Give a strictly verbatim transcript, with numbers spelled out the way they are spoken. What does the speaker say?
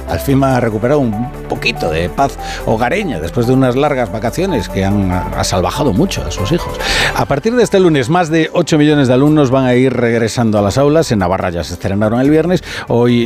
al fin ha recuperado un poquito de paz hogareña después de unas largas vacaciones que han asalvajado mucho a sus hijos. A partir de este lunes, más de ocho millones de alumnos van a ir regresando a las aulas. En Navarra ya se estrenaron el viernes. Hoy